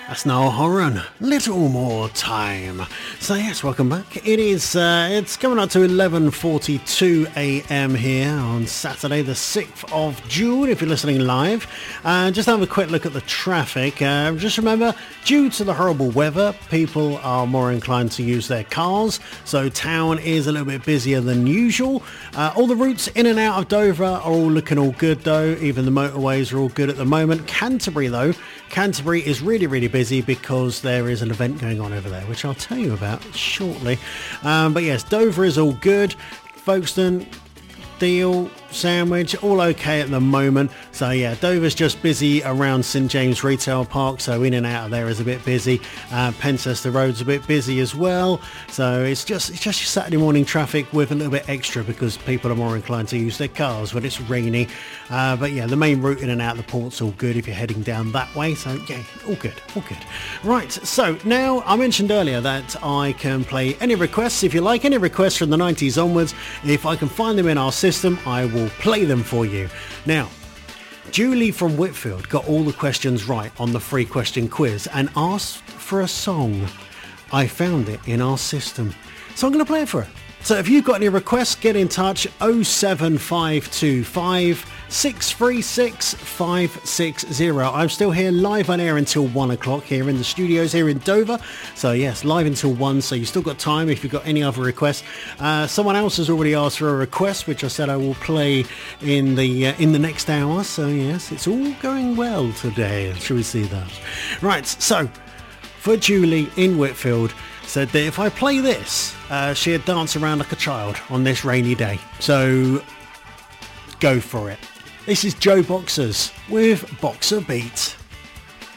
That's Niall Horan. Little more time. So yes, welcome back. It's coming up to 11:42 a.m. here on Saturday, the 6th of June. If you're listening live, just have a quick look at the traffic. Just remember, due to the horrible weather, people are more inclined to use their cars. So town is a little bit busier than usual. All the routes in and out of Dover are all looking all good though. Even the motorways are all good at the moment. Canterbury is really busy because there is an event going on over there, which I'll tell you about shortly. But yes, Dover is all good. Folkestone, Deal, Sandwich, all okay at the moment. So yeah, Dover's just busy around St James Retail Park, so in and out of there is a bit busy. Pencester Road's a bit busy as well. So it's just your Saturday morning traffic with a little bit extra because people are more inclined to use their cars when it's rainy. But yeah, the main route in and out of the port's all good if you're heading down that way. So yeah, all good. Right, so now I mentioned earlier that I can play any requests. If you like any requests from the 90s onwards, if I can find them in our system, I will play them for you. Now, Julie from Whitfield got all the questions right on the free question quiz and asked for a song. I found it in our system, so I'm going to play it for her. So if you've got any requests, get in touch. 07525 636 560. I'm still here live on air until 1 o'clock here in the studios here in Dover. So yes, live until 1, so you still got time if you've got any other requests. Someone else has already asked for a request, which I said I will play in the next hour. So yes, it's all going well today. Shall we see that? Right, so for Julie in Whitfield, said that if I play this, she'd dance around like a child on this rainy day. So go for it. This is Joe Boxers with Boxer Beat.